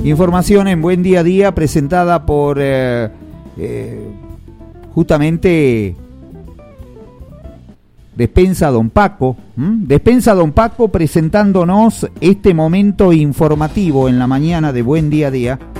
Información en Buen Día a Día presentada por justamente Despensa Don Paco. Despensa Don Paco presentándonos este momento informativo en la mañana de Buen Día a Día.